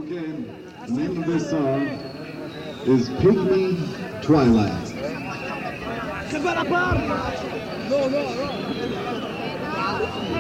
again, the name of this song is Pygmy Twilight. No, no, no.